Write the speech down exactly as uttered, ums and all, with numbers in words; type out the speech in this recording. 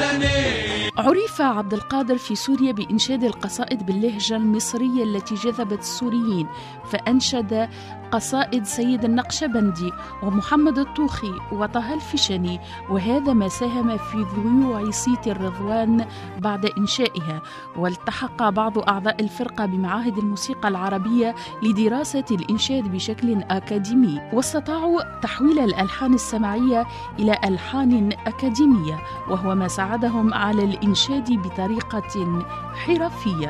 عرف عبد القادر في سوريا بإنشاد القصائد باللهجة المصرية التي جذبت السوريين، فأنشد قصائد سيد النقشبندي ومحمد الطوخي وطه الفشني، وهذا ما ساهم في ذيوع صيت الرضوان بعد إنشائها. والتحق بعض أعضاء الفرقة بمعاهد الموسيقى العربية لدراسة الإنشاد بشكل أكاديمي، واستطاعوا تحويل الألحان السمعية إلى ألحان أكاديمية، وهو ما ساعدهم على الإنشاد بطريقة حرفية.